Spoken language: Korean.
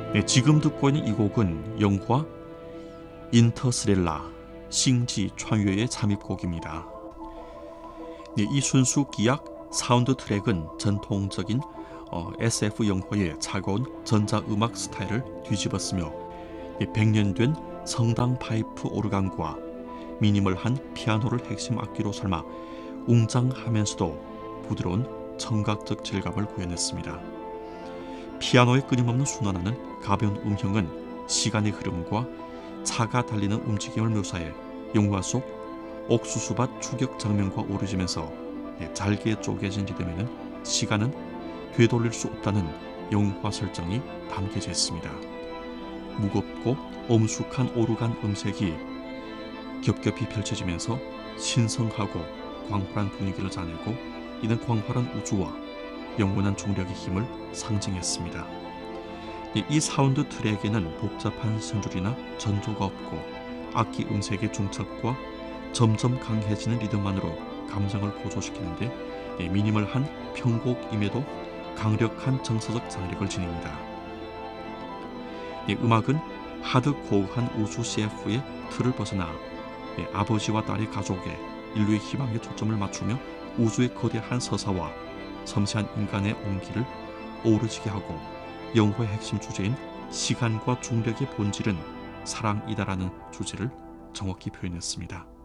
네, 지금 듣고 있는 이 곡은 영화 인터스텔라星际 穿越의 잠입곡입니다. 네, 이 순수 기악 사운드 트랙은 전통적인 SF 영화의 차가운 전자음악 스타일을 뒤집었으며 100년 된 성당 파이프 오르간과 미니멀한 피아노를 핵심 악기로 삼아 웅장하면서도 부드러운 청각적 질감을 구현했습니다. 피아노의 끊임없는 순환하는 가벼운 음형은 시간의 흐름과 차가 달리는 움직임을 묘사해 영화 속 옥수수밭 추격 장면과 어우러지면서 잘게 쪼개진 리듬에는 시간은 되돌릴 수 없다는 영화 설정이 담겨져 있습니다. 무겁고 엄숙한 오르간 음색이 겹겹이 펼쳐지면서 신성하고 광활한 분위기를 자내고 이는 광활한 우주와 영원한 중력의 힘을 상징했습니다. 이 사운드 트랙에는 복잡한 선줄이나 전조가 없고 악기 음색의 중첩과 점점 강해지는 리듬만으로 감정을 고조시키는데 미니멀한 편곡임에도 강력한 정서적 장력을 지닙니다. 음악은 하드코어한 우주 CF의 틀을 벗어나 아버지와 딸의 가족에 인류의 희망에 초점을 맞추며 우주의 거대한 서사와 섬세한 인간의 온기를 어우러지게 하고 영화의 핵심 주제인 시간과 중력의 본질은 사랑이다라는 주제를 정확히 표현했습니다.